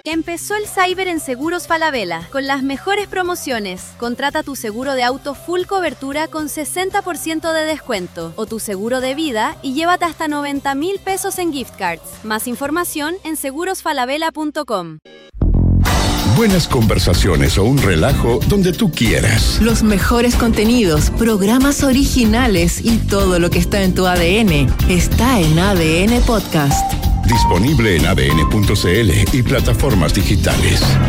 Empezó el Cyber en Seguros Falabella, con las mejores promociones. Contrata tu seguro de auto full cobertura con 60% de descuento, o tu seguro de vida y llévate hasta 90.000 pesos en gift cards. Más información en segurosfalabella.com. Buenas conversaciones o un relajo donde tú quieras. Los mejores contenidos, programas originales y todo lo que está en tu ADN está en ADN Podcast. Disponible en adn.cl y plataformas digitales.